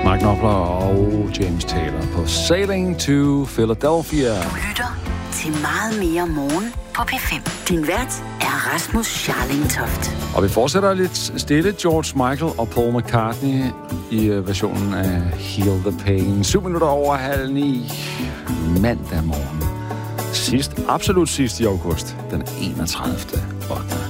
Mark Knopfler og James Taylor på Sailing to Philadelphia. Du lytter til Meget mere morgen på P5. Din vært er Rasmus Scharling Toft. Og vi fortsætter lidt stille George Michael og Paul McCartney i versionen af Heal the Pain. 7 minutter over 8:30 mandag morgen. Absolut sidst i august, den 31. 8.